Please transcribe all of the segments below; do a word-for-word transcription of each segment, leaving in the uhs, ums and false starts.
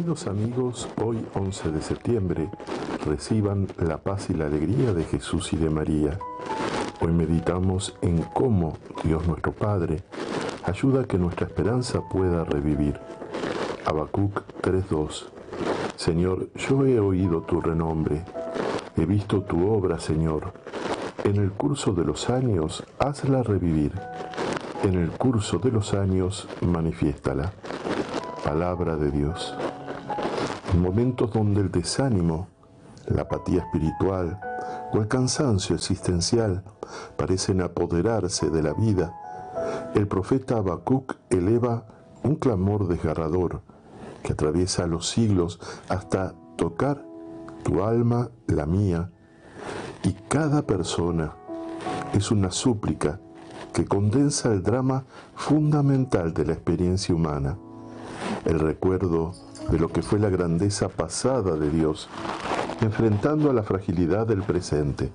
Queridos amigos, hoy once de septiembre, reciban la paz y la alegría de Jesús y de María. Hoy meditamos en cómo Dios nuestro Padre ayuda a que nuestra esperanza pueda revivir. Habacuc tres dos. Señor, yo he oído tu renombre, he visto tu obra, Señor. En el curso de los años, hazla revivir. En el curso de los años, manifiéstala. Palabra de Dios. En momentos donde el desánimo, la apatía espiritual o el cansancio existencial parecen apoderarse de la vida, el profeta Habacuc eleva un clamor desgarrador que atraviesa los siglos hasta tocar tu alma, la mía, y cada persona. Es una súplica que condensa el drama fundamental de la experiencia humana, el recuerdo de lo que fue la grandeza pasada de Dios, enfrentando a la fragilidad del presente.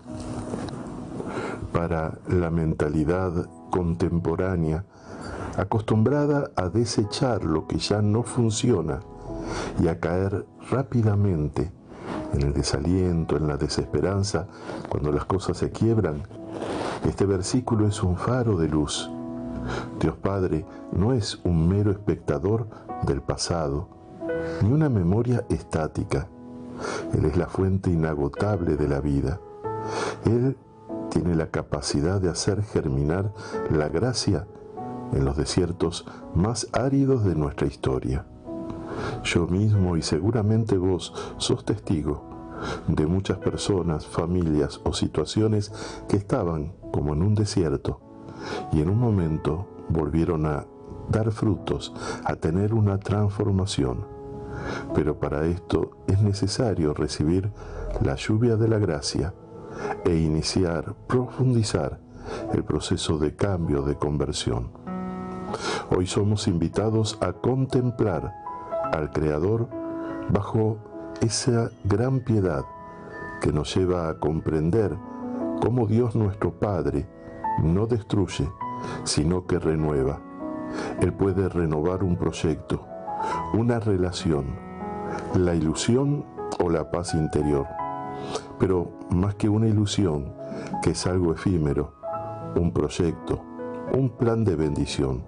Para la mentalidad contemporánea, acostumbrada a desechar lo que ya no funciona y a caer rápidamente en el desaliento, en la desesperanza, cuando las cosas se quiebran, este versículo es un faro de luz. Dios Padre no es un mero espectador del pasado, ni una memoria estática. Él es la fuente inagotable de la vida. Él tiene la capacidad de hacer germinar la gracia en los desiertos más áridos de nuestra historia. Yo mismo y seguramente vos sos testigo de muchas personas, familias o situaciones que estaban como en un desierto y en un momento volvieron a dar frutos, a tener una transformación. Pero para esto es necesario recibir la lluvia de la gracia e iniciar, profundizar el proceso de cambio, de conversión. Hoy somos invitados a contemplar al Creador bajo esa gran piedad que nos lleva a comprender cómo Dios nuestro Padre no destruye, sino que renueva. Él puede renovar un proyecto, una relación, la ilusión o la paz interior. Pero más que una ilusión, que es algo efímero, un proyecto, un plan de bendición.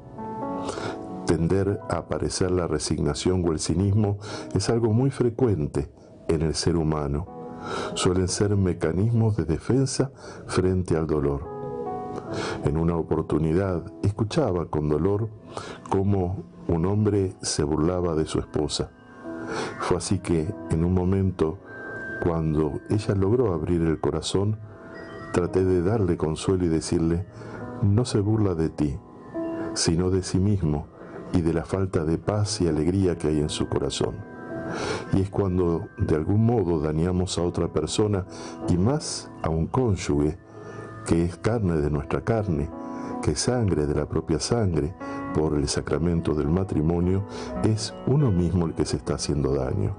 Tender a aparecer la resignación o el cinismo es algo muy frecuente en el ser humano. Suelen ser mecanismos de defensa frente al dolor. En una oportunidad escuchaba con dolor cómo un hombre se burlaba de su esposa. Fue así que en un momento, cuando ella logró abrir el corazón, traté de darle consuelo y decirle: no se burla de ti, sino de sí mismo y de la falta de paz y alegría que hay en su corazón. Y es cuando de algún modo dañamos a otra persona y más a un cónyuge que es carne de nuestra carne, que es sangre de la propia sangre, por el sacramento del matrimonio, es uno mismo el que se está haciendo daño.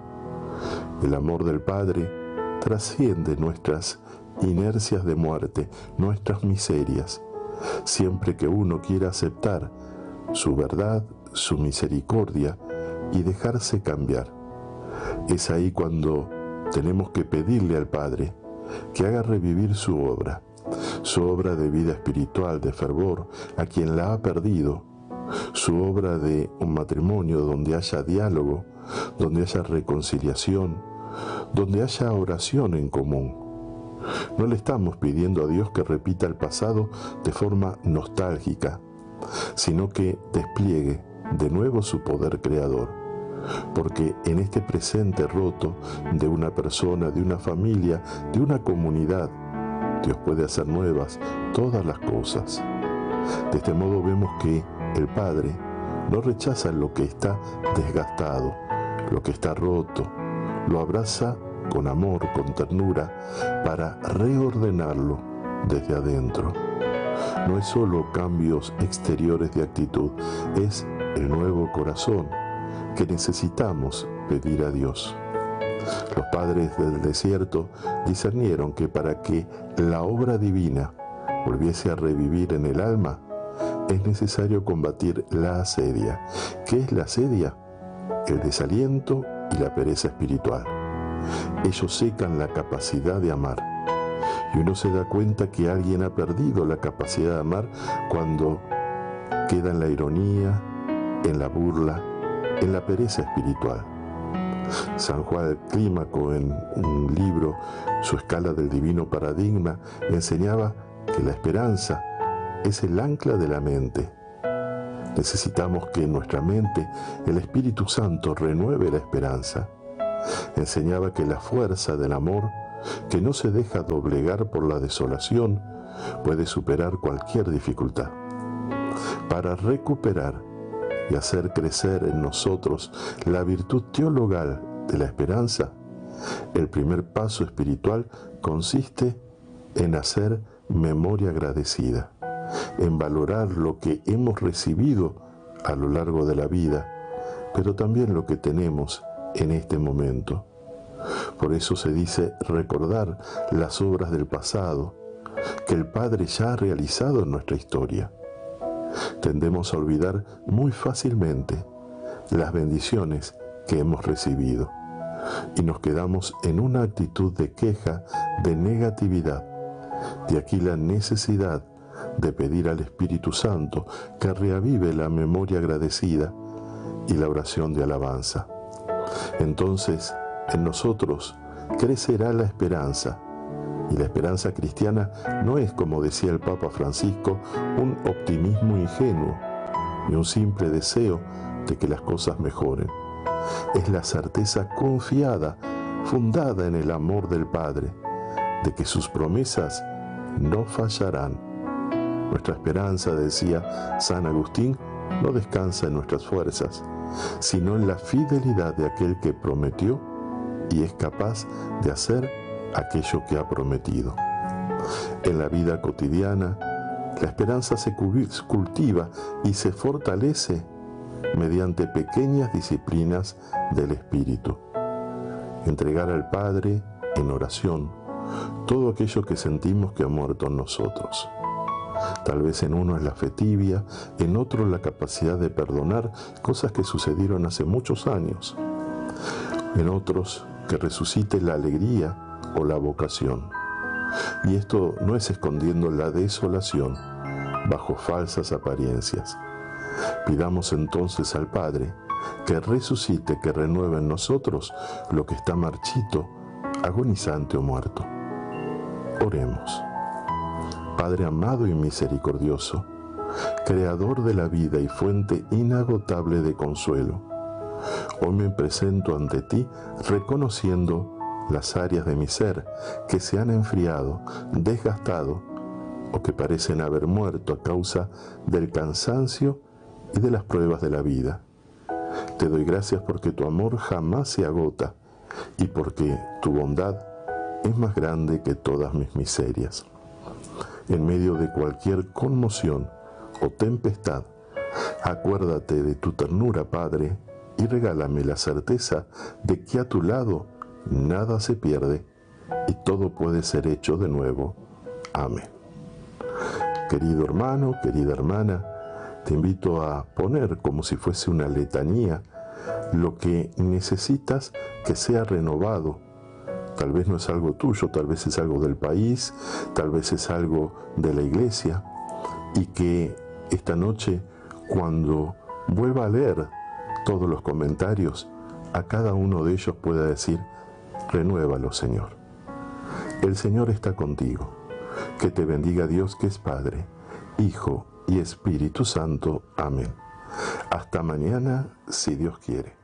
El amor del Padre trasciende nuestras inercias de muerte, nuestras miserias, siempre que uno quiera aceptar su verdad, su misericordia y dejarse cambiar. Es ahí cuando tenemos que pedirle al Padre que haga revivir su obra, su obra de vida espiritual, de fervor, a quien la ha perdido, su obra de un matrimonio donde haya diálogo, donde haya reconciliación, donde haya oración en común. No le estamos pidiendo a Dios que repita el pasado de forma nostálgica, sino que despliegue de nuevo su poder creador, porque en este presente roto de una persona, de una familia, de una comunidad, Dios puede hacer nuevas todas las cosas. De este modo vemos que el Padre no rechaza lo que está desgastado, lo que está roto, lo abraza con amor, con ternura, para reordenarlo desde adentro. No es solo cambios exteriores de actitud, es el nuevo corazón que necesitamos pedir a Dios. Los padres del desierto discernieron que para que la obra divina volviese a revivir en el alma, es necesario combatir la asedia. ¿Qué es la asedia? El desaliento y la pereza espiritual. Ellos secan la capacidad de amar. Y uno se da cuenta que alguien ha perdido la capacidad de amar cuando queda en la ironía, en la burla, en la pereza espiritual. San Juan del Clímaco, en un libro, Su escala del divino paradigma, enseñaba que la esperanza es el ancla de la mente. Necesitamos que en nuestra mente el Espíritu Santo renueve la esperanza. Enseñaba que la fuerza del amor, que no se deja doblegar por la desolación, puede superar cualquier dificultad. Para recuperar y hacer crecer en nosotros la virtud teologal de la esperanza, el primer paso espiritual consiste en hacer memoria agradecida, en valorar lo que hemos recibido a lo largo de la vida, pero también lo que tenemos en este momento. Por eso se dice recordar las obras del pasado que el Padre ya ha realizado en nuestra historia. Tendemos a olvidar muy fácilmente las bendiciones que hemos recibido y nos quedamos en una actitud de queja, de negatividad. De aquí la necesidad de pedir al Espíritu Santo que reavive la memoria agradecida y la oración de alabanza. Entonces, en nosotros crecerá la esperanza. Y la esperanza cristiana no es, como decía el Papa Francisco, un optimismo ingenuo, ni un simple deseo de que las cosas mejoren. Es la certeza confiada, fundada en el amor del Padre, de que sus promesas no fallarán. Nuestra esperanza, decía San Agustín, no descansa en nuestras fuerzas, sino en la fidelidad de aquel que prometió y es capaz de hacer aquello que ha prometido. En la vida cotidiana, la esperanza se cultiva y se fortalece mediante pequeñas disciplinas del espíritu. Entregar al Padre en oración todo aquello que sentimos que ha muerto en nosotros. Tal vez en uno es la fe tibia, en otro la capacidad de perdonar cosas que sucedieron hace muchos años, en otros que resucite la alegría o la vocación. Y esto no es escondiendo la desolación bajo falsas apariencias. Pidamos entonces al Padre que resucite, que renueve en nosotros lo que está marchito, agonizante o muerto. Oremos. Padre amado y misericordioso, Creador de la vida y fuente inagotable de consuelo, hoy me presento ante ti reconociendo las áreas de mi ser que se han enfriado, desgastado o que parecen haber muerto a causa del cansancio y de las pruebas de la vida. Te doy gracias porque tu amor jamás se agota y porque tu bondad es más grande que todas mis miserias. En medio de cualquier conmoción o tempestad, acuérdate de tu ternura, Padre, y regálame la certeza de que a tu lado nada se pierde y todo puede ser hecho de nuevo. Amén. Querido hermano, querida hermana, te invito a poner como si fuese una letanía lo que necesitas que sea renovado. Tal vez no es algo tuyo, tal vez es algo del país, tal vez es algo de la iglesia, y que esta noche, cuando vuelva a leer todos los comentarios, a cada uno de ellos pueda decir: renuévalo, Señor. El Señor está contigo. Que te bendiga Dios, que es Padre, Hijo y Espíritu Santo. Amén. Hasta mañana, si Dios quiere.